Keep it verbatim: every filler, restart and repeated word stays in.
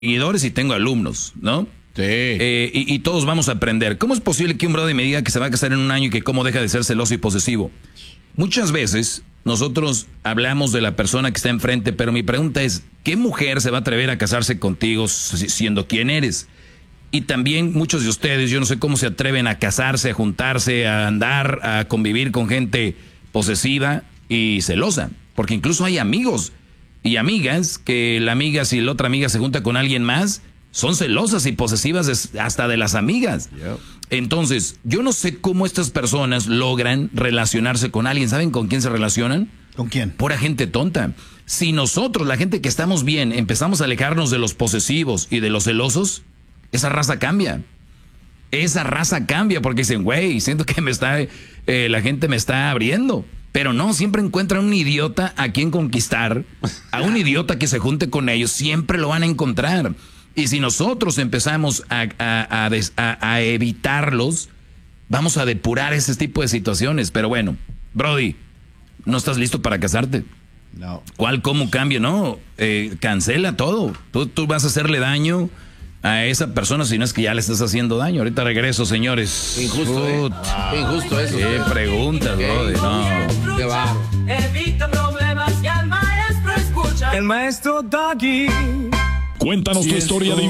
seguidores y tengo alumnos, ¿no? Sí. Eh, y, y todos vamos a aprender. ¿Cómo es posible que un brother me diga que se va a casar en un año y que cómo deja de ser celoso y posesivo? Muchas veces nosotros hablamos de la persona que está enfrente, pero mi pregunta es, ¿qué mujer se va a atrever a casarse contigo siendo quien eres? Y también muchos de ustedes, yo no sé cómo se atreven a casarse, a juntarse, a andar, a convivir con gente posesiva y celosa. Porque incluso hay amigos y amigas que la amiga, si la otra amiga se junta con alguien más, son celosas y posesivas hasta de las amigas. Yep. Entonces, yo no sé cómo estas personas logran relacionarse con alguien. ¿Saben con quién se relacionan? ¿Con quién? Pura gente tonta. Si nosotros, la gente que estamos bien, empezamos a alejarnos de los posesivos y de los celosos, esa raza cambia. Esa raza cambia porque dicen, güey, siento que me está, eh, la gente me está abriendo. Pero no, siempre encuentran un idiota a quien conquistar, a un idiota que se junte con ellos, siempre lo van a encontrar. Y si nosotros empezamos a, a, a, des, a, a evitarlos, vamos a depurar ese tipo de situaciones. Pero bueno, Brody, ¿no estás listo para casarte? No. ¿Cuál, cómo cambio? No, eh, cancela todo. Tú, tú vas a hacerle daño a esa persona si no es que ya le estás haciendo daño. Ahorita regreso, señores. Injusto, ¿eh? Wow. Qué injusto eso. Qué preguntas, Brody. No. Qué barro. Evita problemas y al maestro escucha. El maestro Doggy. Cuéntanos tu historia de